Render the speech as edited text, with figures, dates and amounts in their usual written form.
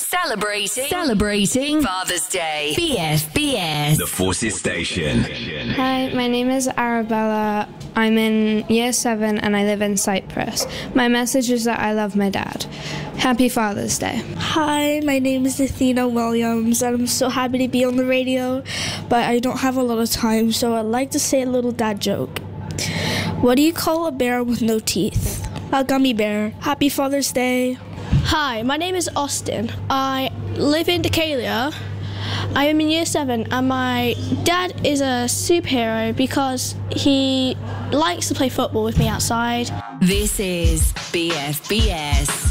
Celebrating Father's Day. BFBS. The Forces Station. Hi, my name is Arabella. I'm in Year 7 and I live in Cyprus. My message is that I love my dad. Happy Father's Day. Hi, my name is Athena Williams and I'm so happy to be on the radio, but I don't have a lot of time, so I'd like to say a little dad joke. What do you call a bear with no teeth? A gummy bear. Happy Father's Day. Hi, my name is Austin. I live in Decatur. I am in Year 7 and my dad is a superhero because he likes to play football with me outside. This is BFBS.